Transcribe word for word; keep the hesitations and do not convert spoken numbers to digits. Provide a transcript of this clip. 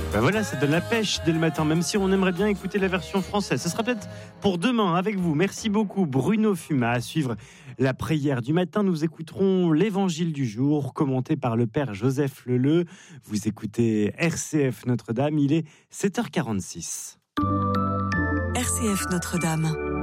Ben voilà, ça donne la pêche dès le matin, même si on aimerait bien écouter la version française. Ce sera peut-être pour demain avec vous. Merci beaucoup Bruno Fuma. À suivre la prière du matin, nous écouterons l'évangile du jour, commenté par le père Joseph Leleu. Vous écoutez R C F Notre-Dame, il est sept heures quarante-six. R C F Notre-Dame.